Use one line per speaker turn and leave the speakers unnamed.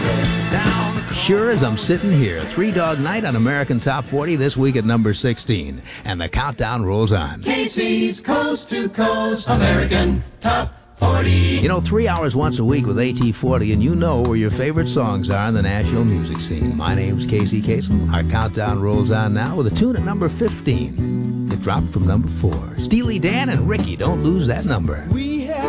Sure as I'm sitting here, Three Dog Night on American Top 40 this week at number 16. And the countdown rolls on.
Casey's Coast to Coast American Top 40.
You know, 3 hours once a week with AT40, and you know where your favorite songs are in the national music scene. My name's Casey Kasem. Our countdown rolls on now with a tune at number 15. It dropped from number 4. Steely Dan and Ricky, don't lose that number.
We